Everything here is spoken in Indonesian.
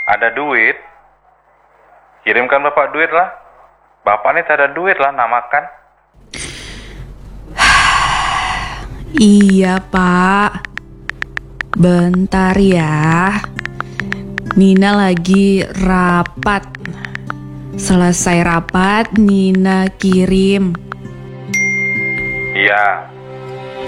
Ada duit? Kirimkan bapak duit lah. Bapak ini tak ada duit lah, namakan. Iya Pak, bentar ya. Nina lagi rapat. Selesai rapat, Nina kirim. Iya,